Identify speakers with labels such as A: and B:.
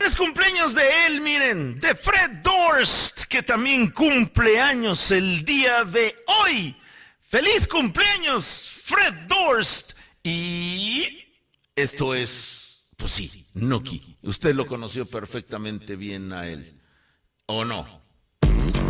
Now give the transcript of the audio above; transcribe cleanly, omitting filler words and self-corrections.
A: Es cumpleaños de él, miren, de Fred Durst, que también cumple años el día de hoy. ¡Feliz cumpleaños, Fred Durst! Y esto es, pues sí, Nuki. Usted lo conoció perfectamente bien a él, ¿o no?